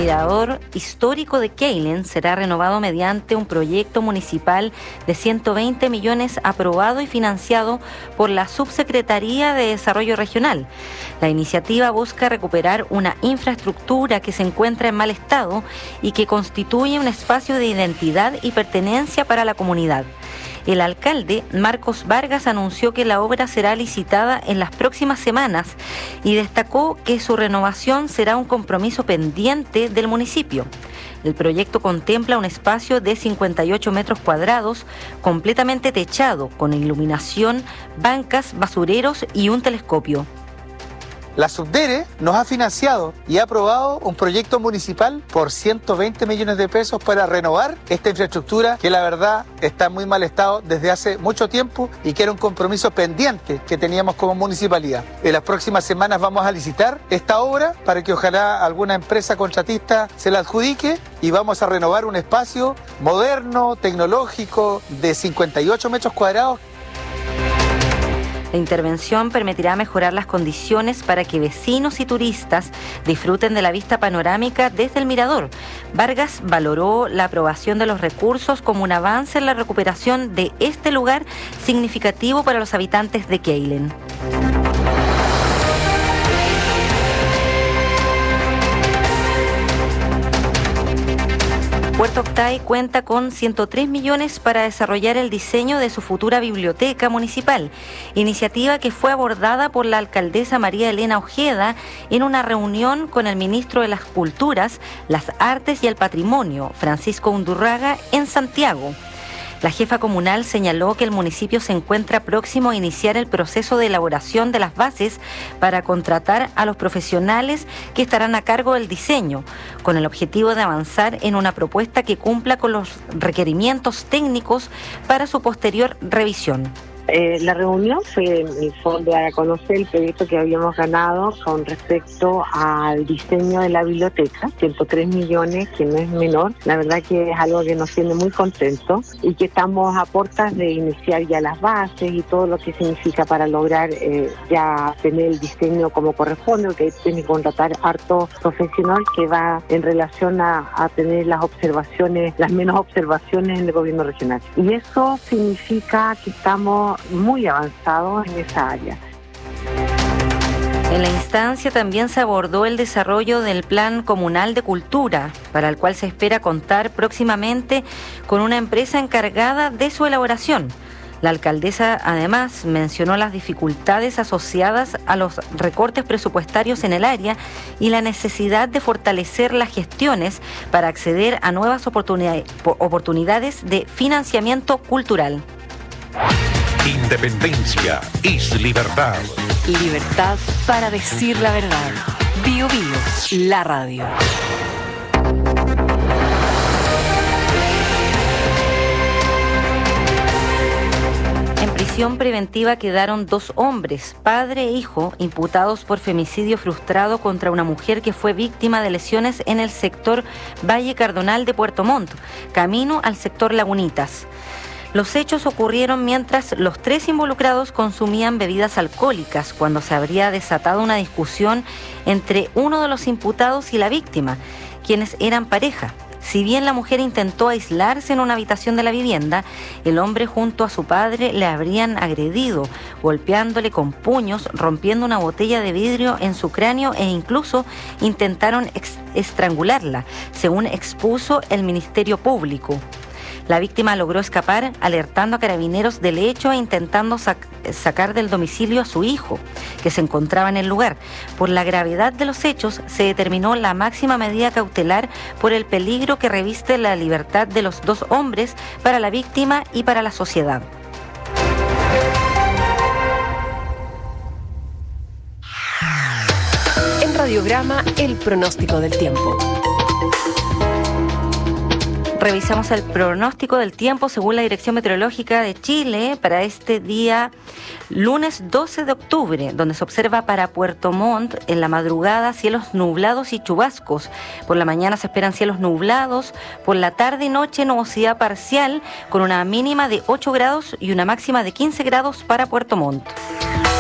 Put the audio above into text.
mirador histórico de Keilen será renovado mediante un proyecto municipal de 120 millones aprobado y financiado por la Subsecretaría de Desarrollo Regional. La iniciativa busca recuperar una infraestructura que se encuentra en mal estado y que constituye un espacio de identidad y pertenencia para la comunidad. El alcalde, Marcos Vargas, anunció que la obra será licitada en las próximas semanas y destacó que su renovación será un compromiso pendiente del municipio. El proyecto contempla un espacio de 58 metros cuadrados, completamente techado, con iluminación, bancas, basureros y un telescopio. La Subdere nos ha financiado y ha aprobado un proyecto municipal por 120 millones de pesos para renovar esta infraestructura que la verdad está en muy mal estado desde hace mucho tiempo y que era un compromiso pendiente que teníamos como municipalidad. En las próximas semanas vamos a licitar esta obra para que ojalá alguna empresa contratista se la adjudique y vamos a renovar un espacio moderno, tecnológico, de 58 metros cuadrados. La intervención permitirá mejorar las condiciones para que vecinos y turistas disfruten de la vista panorámica desde el mirador. Vargas valoró la aprobación de los recursos como un avance en la recuperación de este lugar significativo para los habitantes de Keilen. Puerto Octay cuenta con 103 millones para desarrollar el diseño de su futura biblioteca municipal, iniciativa que fue abordada por la alcaldesa María Elena Ojeda en una reunión con el ministro de las Culturas, las Artes y el Patrimonio, Francisco Undurraga, en Santiago. La jefa comunal señaló que el municipio se encuentra próximo a iniciar el proceso de elaboración de las bases para contratar a los profesionales que estarán a cargo del diseño, con el objetivo de avanzar en una propuesta que cumpla con los requerimientos técnicos para su posterior revisión. La reunión fue en el fondo dar a conocer el proyecto que habíamos ganado con respecto al diseño de la biblioteca, 103 millones, que no es menor. La verdad que es algo que nos tiene muy contentos y que estamos a puertas de iniciar ya las bases y todo lo que significa para lograr ya tener el diseño como corresponde, porque tiene que contratar harto profesional que va en relación a tener las observaciones, las menos observaciones en el gobierno regional. Y eso significa que estamos muy avanzados en esa área. En la instancia también se abordó el desarrollo del Plan Comunal de Cultura, para el cual se espera contar próximamente con una empresa encargada de su elaboración. La alcaldesa además mencionó las dificultades asociadas a los recortes presupuestarios en el área y la necesidad de fortalecer las gestiones para acceder a nuevas oportunidades de financiamiento cultural. Independencia es libertad. Libertad para decir la verdad. Bio Bio, la radio. En prisión preventiva quedaron 2 hombres, padre e hijo, imputados por femicidio frustrado contra una mujer que fue víctima de lesiones en el sector Valle Cardonal de Puerto Montt, camino al sector Lagunitas. Los hechos ocurrieron mientras los 3 involucrados consumían bebidas alcohólicas, cuando se habría desatado una discusión entre uno de los imputados y la víctima, quienes eran pareja. Si bien la mujer intentó aislarse en una habitación de la vivienda, el hombre junto a su padre le habrían agredido, golpeándole con puños, rompiendo una botella de vidrio en su cráneo e incluso intentaron estrangularla, según expuso el Ministerio Público. La víctima logró escapar alertando a carabineros del hecho e intentando sacar del domicilio a su hijo, que se encontraba en el lugar. Por la gravedad de los hechos, se determinó la máxima medida cautelar por el peligro que reviste la libertad de los 2 hombres para la víctima y para la sociedad. En Radiograma, el pronóstico del tiempo. Revisamos el pronóstico del tiempo según la Dirección Meteorológica de Chile para este día lunes 12 de octubre, donde se observa para Puerto Montt en la madrugada cielos nublados y chubascos. Por la mañana se esperan cielos nublados, por la tarde y noche nubosidad parcial con una mínima de 8 grados y una máxima de 15 grados para Puerto Montt.